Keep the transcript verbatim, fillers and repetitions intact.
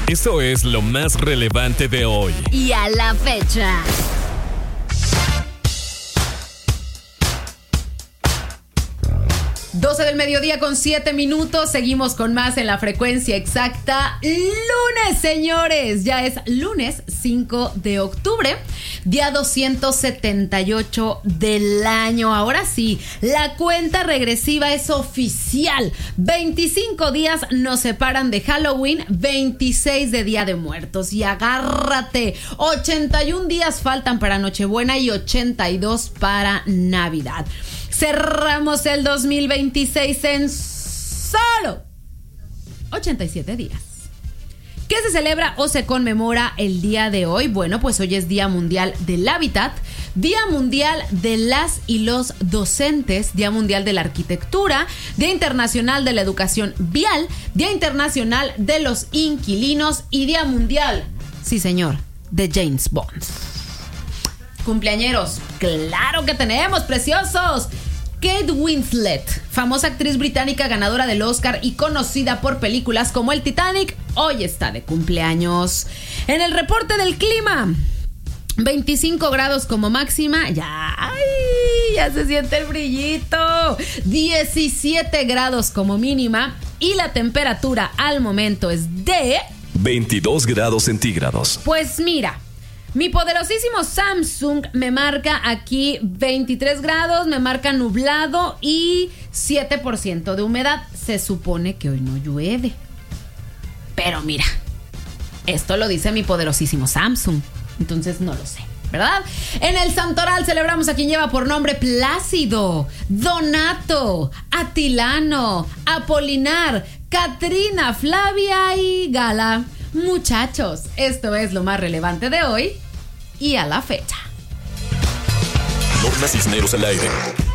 Eso es lo más relevante de hoy. Y a la fecha. doce del mediodía con siete minutos. Seguimos con más en la frecuencia exacta. Lunes, señores. Ya es lunes cinco de octubre. Día doscientos setenta y ocho del año. Ahora sí, la cuenta regresiva es oficial. veinticinco días nos separan de Halloween, veintiséis de Día de Muertos. Y agárrate, ochenta y un días faltan para Nochebuena y ochenta y dos para Navidad. Cerramos el dos mil veintiséis en solo ochenta y siete días. ¿Qué se celebra o se conmemora el día de hoy? Bueno, pues hoy es Día Mundial del Hábitat, Día Mundial de las y los Docentes, Día Mundial de la Arquitectura, Día Internacional de la Educación Vial, Día Internacional de los Inquilinos y Día Mundial, sí señor, de James Bond. Cumpleañeros, claro que tenemos, preciosos. Kate Winslet, famosa actriz británica ganadora del Oscar y conocida por películas como El Titanic, hoy está de cumpleaños. En el reporte del clima, veinticinco grados como máxima, ya, ay, ya se siente el brillito. diecisiete grados como mínima y la temperatura al momento es de veintidós grados centígrados. Pues mira, mi poderosísimo Samsung me marca aquí veintitrés grados, me marca nublado y siete por ciento de humedad. Se supone que hoy no llueve. Pero mira, esto lo dice mi poderosísimo Samsung, entonces no lo sé, ¿verdad? En el Santoral celebramos a quien lleva por nombre Plácido, Donato, Atilano, Apolinar, Catrina, Flavia y Gala. Muchachos, esto es lo más relevante de hoy y a la fecha. Norma Cisneros al aire.